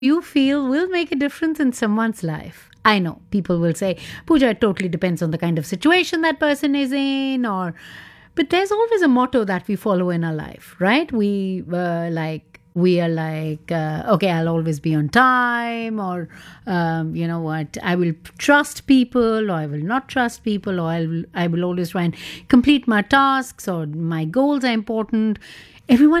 you feel will make a difference in someone's life. I know people will say, Pooja, it totally depends on the kind of situation that person is in, or but there's always a motto that we follow in our life, right? We are like, okay, I'll always be on time, or you know what, I will trust people, or I will not trust people, or I will always try and complete my tasks, or my goals are important. Everyone